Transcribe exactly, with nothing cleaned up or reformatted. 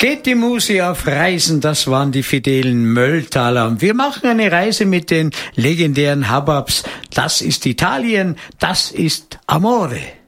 Geht die Musi auf Reisen, das waren die fidelen Mölltaler. Und wir machen eine Reise mit den legendären Hababs. Das ist Italien, das ist Amore.